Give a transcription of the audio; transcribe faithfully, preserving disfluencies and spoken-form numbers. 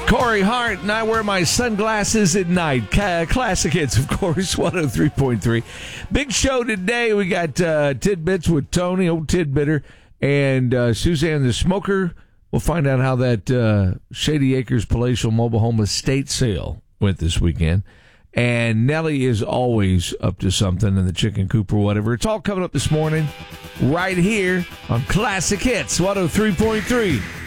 Corey Hart, and I wear my sunglasses at night. Ca- classic hits, of course, one oh three point three. Big show today. We got uh, Tidbits with Tony, old Tidbitter, and uh, Suzanne the Smoker. We'll find out how that uh, Shady Acres Palatial Mobile Home Estate sale went this weekend. And Nelly is always up to something in the chicken coop or whatever. It's all coming up this morning right here on Classic Hits one oh three point three.